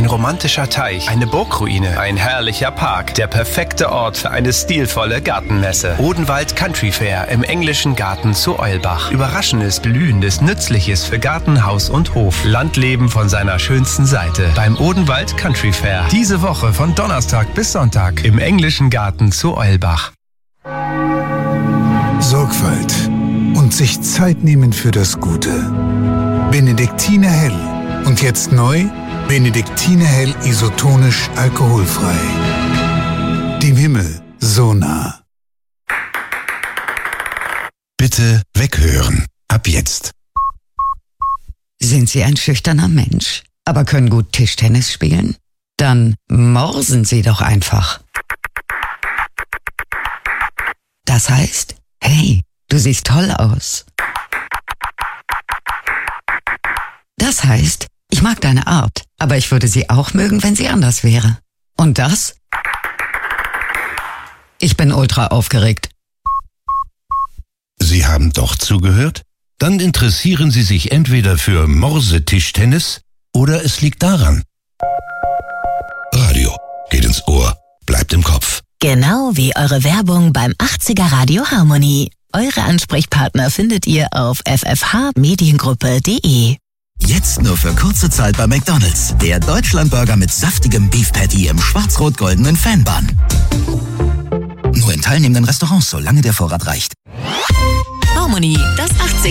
romantischer Teich, eine Burgruine, ein herrlicher Park, der perfekte Ort für eine stilvolle Gartenmesse. Odenwald Country Fair im englischen Garten zu Eulbach. Überraschendes, Blühendes, Nützliches für Garten, Haus und Hof. Landleben von seiner schönsten Seite beim Odenwald Country Fair. Diese Woche von Donnerstag bis Sonntag im englischen Garten zu Eulbach. Sorgfalt und sich Zeit nehmen für das Gute. Benediktiner Hell. Und jetzt neu, Benediktiner Hell isotonisch alkoholfrei. Dem Himmel so nah. Bitte weghören. Ab jetzt. Sind Sie ein schüchterner Mensch, aber können gut Tischtennis spielen? Dann morsen Sie doch einfach. Das heißt, hey, du siehst toll aus. Das heißt, ich mag deine Art, aber ich würde sie auch mögen, wenn sie anders wäre. Und das? Ich bin ultra aufgeregt. Sie haben doch zugehört? Dann interessieren Sie sich entweder für Morsetischtennis oder es liegt daran. Radio geht ins Ohr, bleibt im Kopf. Genau wie eure Werbung beim 80er Radio Harmonie. Eure Ansprechpartner findet ihr auf ffhmediengruppe.de. Jetzt nur für kurze Zeit bei McDonald's. Der Deutschlandburger mit saftigem Beef Patty im schwarz-rot-goldenen Fanbun. Nur in teilnehmenden Restaurants, solange der Vorrat reicht. Harmonie, das 80er